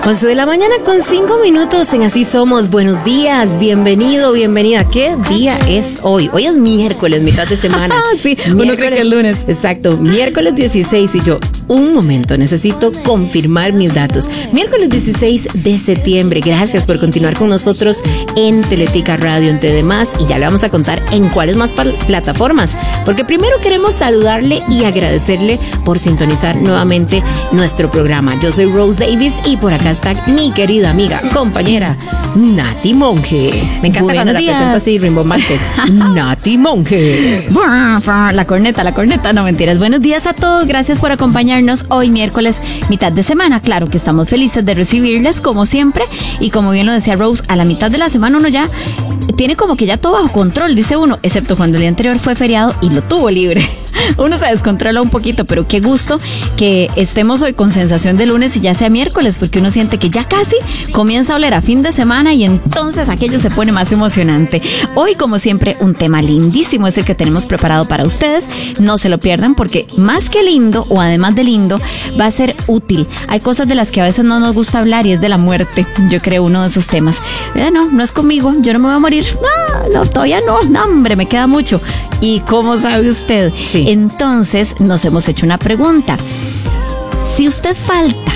11 de la mañana con 5 minutos en Así Somos. Buenos días, bienvenido, bienvenida. ¿Qué día es hoy? Hoy es miércoles, mitad de semana. Sí, uno cree que es lunes. Exacto, miércoles 16 y yo, un momento, necesito confirmar mis datos. Miércoles 16 de septiembre. Gracias por continuar con nosotros en Teletica Radio, en TD+, y ya le vamos a contar en cuáles más plataformas, porque primero queremos saludarle y agradecerle por sintonizar nuevamente nuestro programa. Yo soy Rose Davis y por acá está mi querida amiga, compañera Nati Monge. Me encanta cuando la presento así rimbombante. Nati Monge. La corneta, no mentiras. Buenos días a todos, gracias por acompañarnos hoy miércoles, mitad de semana. Claro que estamos felices de recibirles como siempre, y como bien lo decía Rose, a la mitad de la semana uno ya tiene como que ya todo bajo control, dice uno, excepto cuando el día anterior fue feriado y lo tuvo libre. Uno se descontrola un poquito, pero qué gusto que estemos hoy con sensación de lunes y ya sea miércoles, porque uno siente que ya casi comienza a oler a fin de semana y entonces aquello se pone más emocionante. Hoy, como siempre, un tema lindísimo es el que tenemos preparado para ustedes. No se lo pierdan, porque más que lindo, o además de lindo, va a ser útil. Hay cosas de las que a veces no nos gusta hablar y es de la muerte, yo creo, uno de esos temas. No es conmigo, yo no me voy a morir. No, todavía no, hombre, me queda mucho. ¿Y cómo sabe usted? Sí. Entonces nos hemos hecho una pregunta. Si usted falta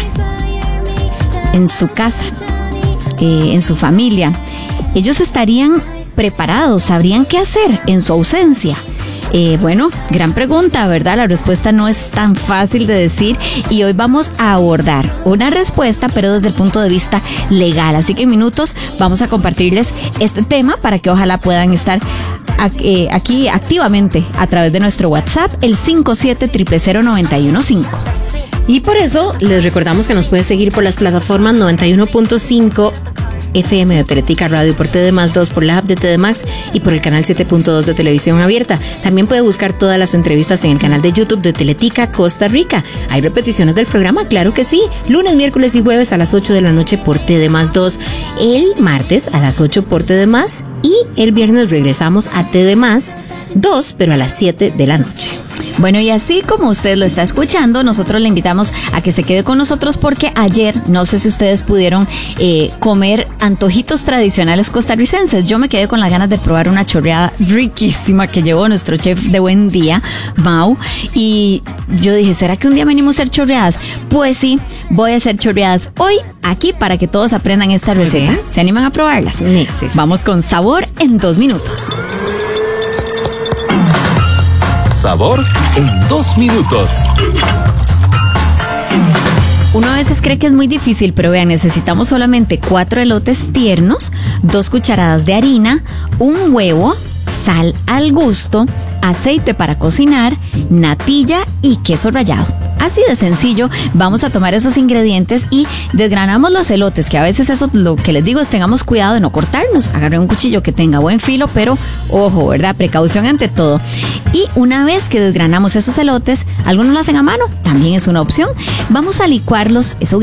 en su casa, en su familia, ellos estarían preparados, sabrían qué hacer en su ausencia. Bueno, gran pregunta, ¿verdad? La respuesta no es tan fácil de decir y hoy vamos a abordar una respuesta, pero desde el punto de vista legal. Así que en minutos vamos a compartirles este tema para que ojalá puedan estar aquí activamente a través de nuestro WhatsApp, el 57000915. Y por eso les recordamos que nos puede seguir por las plataformas 91.5 FM de Teletica Radio, por TD+2, por la app de TD Max y por el canal 7.2 de Televisión Abierta. También puede buscar todas las entrevistas en el canal de YouTube de Teletica Costa Rica. ¿Hay repeticiones del programa? Claro que sí. Lunes, miércoles y jueves a las 8 de la noche por TD+2. El martes a las 8 por TD+. Y el viernes regresamos a TD+2, pero a las 7 de la noche. Bueno, y así como usted lo está escuchando, nosotros le invitamos a que se quede con nosotros, porque ayer, no sé si ustedes pudieron comer antojitos tradicionales costarricenses. Yo me quedé con las ganas de probar una chorreada riquísima que llevó nuestro chef de buen día, Mau, y yo dije, ¿será que un día venimos a hacer chorreadas? Pues sí, voy a hacer chorreadas hoy aquí para que todos aprendan esta receta. ¿Se animan a probarlas? Sí. Vamos con sabor en 2 minutos. Sabor en 2 minutos. Uno a veces cree que es muy difícil, pero vean, necesitamos solamente 4 elotes tiernos, 2 cucharadas de harina, un huevo, sal al gusto, aceite para cocinar, natilla y queso rallado. Así de sencillo, vamos a tomar esos ingredientes y desgranamos los elotes, que a veces eso lo que les digo es tengamos cuidado de no cortarnos. Agarre un cuchillo que tenga buen filo, pero ojo, ¿verdad? Precaución ante todo. Y una vez que desgranamos esos elotes, algunos lo hacen a mano, también es una opción. Vamos a licuarlos, eso